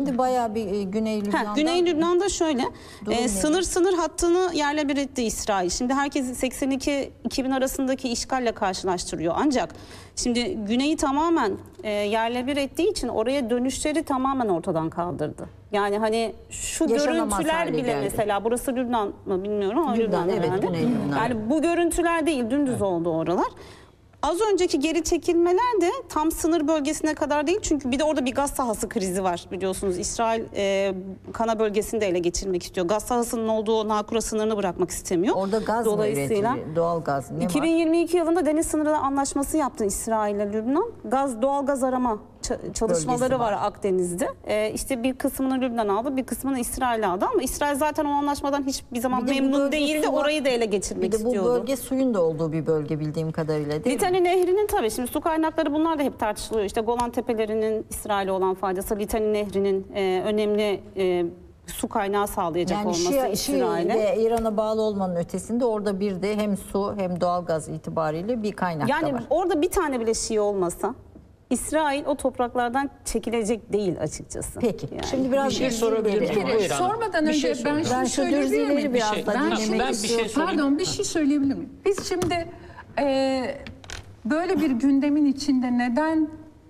Şimdi bayağı bir Güney Lübnan'da. Güney Lübnan'da şöyle sınır hattını yerle bir etti İsrail. Şimdi herkes 82-2000 arasındaki işgalle karşılaştırıyor. Ancak şimdi Güney'i tamamen yerle bir ettiği için oraya dönüşleri tamamen ortadan kaldırdı. Yani hani şu görüntüler bile mesela, burası Lübnan mı bilmiyorum ama Lübnan evet, Güney Lübnan. Yani bu görüntüler değil, dümdüz oldu oralar. Az önceki geri çekilmeler de tam sınır bölgesine kadar değil. Çünkü bir de orada bir gaz sahası krizi var biliyorsunuz. İsrail Kana bölgesini de ele geçirmek istiyor. Gaz sahasının olduğu Nakura sınırını bırakmak istemiyor. Orada gaz dolayısıyla mı üretiliyor? Doğal gaz ne 2022 yılında deniz sınırı anlaşması yaptı İsrail ile Lübnan. Doğal gaz arama çalışmaları var Akdeniz'de. İşte bir kısmını Lübnan aldı, bir kısmını İsrail aldı ama İsrail zaten o anlaşmadan hiçbir zaman memnun değildi. Orayı da ele geçirmek istiyordu. Bir de bu bölge suyun da olduğu bir bölge bildiğim kadarıyla, değil mi? Litani Nehri'nin tabii şimdi su kaynakları bunlar da hep tartışılıyor. İşte Golan Tepelerinin İsrail'e olan faydası, Litani Nehri'nin önemli su kaynağı sağlayacak olması İsrail'e. Ve İran'a bağlı olmanın ötesinde orada bir de hem su hem doğalgaz itibariyle bir kaynak da var. Yani orada bir tane bile Şii olmasa İsrail o topraklardan çekilecek değil açıkçası. Peki. Yani. Şimdi biraz bir şey sorabilir miyim? Sormadan önce ben söyleyebilir miyim? Pardon, bir şey söyleyebilir miyim? Biz şimdi böyle bir gündemin içinde neden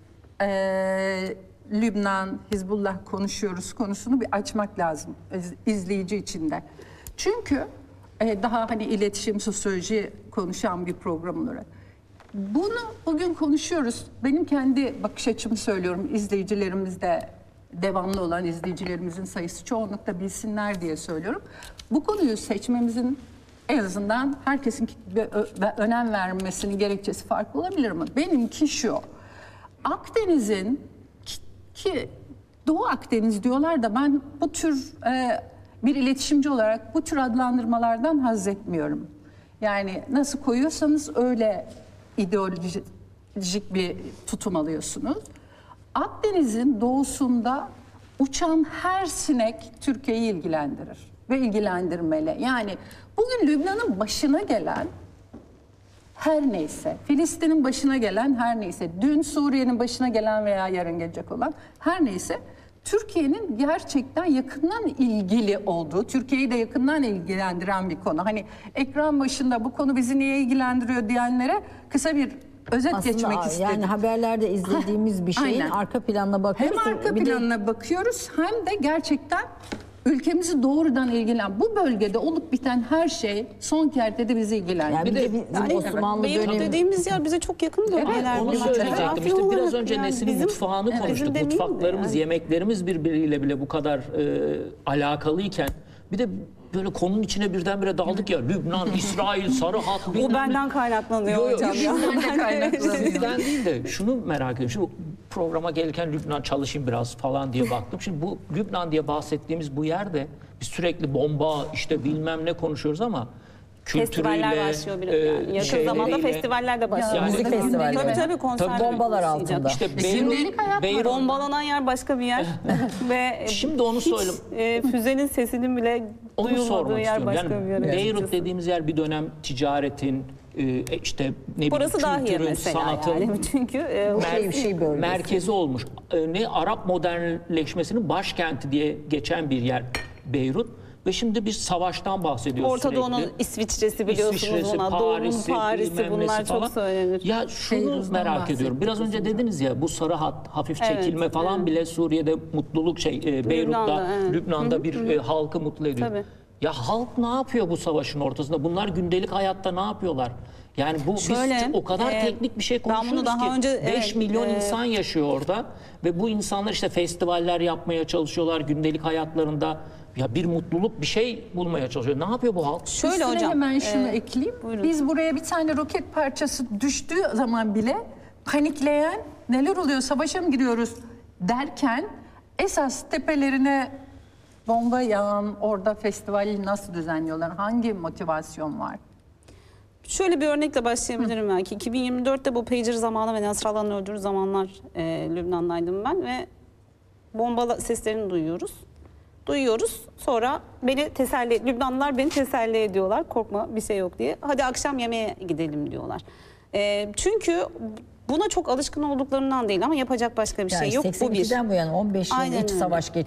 Lübnan, Hizbullah konuşuyoruz konusunu bir açmak lazım izleyici için de. Çünkü daha hani iletişim, sosyoloji konuşan bir program olarak. Bunu bugün konuşuyoruz. Benim kendi bakış açımı söylüyorum. İzleyicilerimiz de, devamlı olan izleyicilerimizin sayısı çoğunlukla bilsinler diye söylüyorum. Bu konuyu seçmemizin en azından herkesin önem vermesinin gerekçesi farklı olabilir ama benimki şu. Akdeniz'in ki Doğu Akdeniz diyorlar da ben bu tür bir iletişimci olarak bu tür adlandırmalardan haz etmiyorum. Yani nasıl koyuyorsanız öyle ideolojik bir tutum alıyorsunuz. Akdeniz'in doğusunda uçan her sinek Türkiye'yi ilgilendirir ve ilgilendirmeli. Yani bugün Lübnan'ın başına gelen her neyse, Filistin'in başına gelen her neyse, dün Suriye'nin başına gelen veya yarın gelecek olan her neyse, Türkiye'nin gerçekten yakından ilgili olduğu, Türkiye'yi de yakından ilgilendiren bir konu. Hani ekran başında bu konu bizi niye ilgilendiriyor diyenlere kısa bir özet aslında geçmek istedim. Yani haberlerde izlediğimiz bir şeyin arka planına bakıyoruz. Hem arka planına bakıyoruz hem de gerçekten ülkemizi doğrudan ilgilen, bu bölgede olup biten her şey son kertede bizi ilgilendiriyor. Yani bir de Osmanlı Beyrut dediğimiz yer bize çok yakın bölgeler. Onu söyleyecektim. İşte biraz önce Nesin'in mutfağını konuştuk. Mutfaklarımız, yemeklerimiz birbiriyle bile bu kadar akalıyken bir de böyle konunun içine birdenbire daldık ya. Lübnan, İsrail, Sarı Hat. O benden kaynaklanıyor hocam. Bizden değil de şunu merak ediyorum. Şimdi programa gelirken Lübnan çalışayım biraz falan diye baktım. Şimdi bu Lübnan diye bahsettiğimiz bu yerde biz sürekli bomba işte bilmem ne konuşuyoruz ama festivaller başlıyor bile yani. Yakın zamanda festivaller de başlıyor. Yani, müzik festivalleri. Tabii konser. Bombalar altında. İşte Beyrut bombalanan yer başka bir yer. Ve şimdi onu söyleyeyim. Füzenin sesinin bile duyulmadığı yer başka yani bir yer. Beyrut dediğimiz yer bir dönem ticaretin işte ne bileyim burası dahi mesela sanatın yani. Çünkü merkezi olmuş. Arap modernleşmesinin başkenti diye geçen bir yer Beyrut. Ve şimdi biz savaştan bahsediyoruz Orta sürekli. Doğu'nun İsviçre'si biliyorsunuz buna. Doğu'nun Paris'i bunlar çok söylenir. Ya şunu merak ediyorum. Biraz önce dediniz ya bu sarı hat hafif çekilme falan bile Suriye'de mutluluk Beyrut'ta, Lübnan'da bir halkı mutlu ediyor. Tabii. Ya halk ne yapıyor bu savaşın ortasında? Bunlar gündelik hayatta ne yapıyorlar? Yani bu biz o kadar teknik bir şey konuşuyoruz ki önce, 5 milyon insan yaşıyor orada ve bu insanlar işte festivaller yapmaya çalışıyorlar gündelik hayatlarında. Ya bir mutluluk bir şey bulmaya çalışıyor. Ne yapıyor bu halk? Şöyle hocam. Hemen şunu ekleyeyim. Buyurun. Biz buraya bir tane roket parçası düştüğü zaman bile panikleyen, neler oluyor, savaşa mı giriyoruz derken esas tepelerine bomba yağan, orada festivali nasıl düzenliyorlar? Hangi motivasyon var? Şöyle bir örnekle başlayabilirim belki. 2024'te bu pager zamanı ve Nasrallah'ın öldüğü zamanlar Lübnan'daydım ben ve bomba seslerini duyuyoruz. Sonra Lübnanlılar beni teselli ediyorlar. Korkma bir şey yok diye. Hadi akşam yemeğe gidelim diyorlar. Çünkü buna çok alışkın olduklarından değil ama yapacak başka bir şey yok. Bu bir. 82'den bu yana 15 yıl iç savaş geçirdi.